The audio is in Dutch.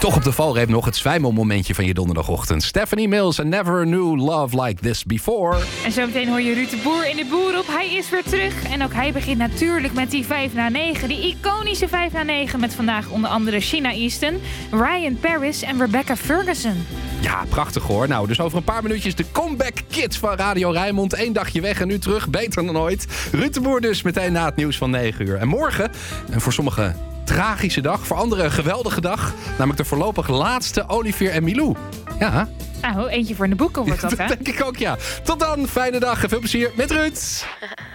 Toch op de valreep nog het zwijmelmomentje van je donderdagochtend. Stephanie Mills en Never Knew Love Like This Before. En zometeen hoor je Ruud de Boer in de Boer op. Hij is weer terug. En ook hij begint natuurlijk met die 5 na 9. Die iconische 5 na 9 met vandaag onder andere Sheena Easton, Ryan Paris en Rebecca Ferguson. Ja, prachtig hoor. Nou, dus over een paar minuutjes de comeback kids van Radio Rijnmond. 1 dagje weg en nu terug. Beter dan ooit. Ruud de Boer dus meteen na het nieuws van 9 uur. En morgen, en voor sommigen tragische dag, voor anderen een geweldige dag. Namelijk de voorlopig laatste Olivier en Milou. Ja. Nou, eentje voor in de boeken wordt dat, hè? Dat denk ik ook, ja. Tot dan, fijne dag en veel plezier met Ruud.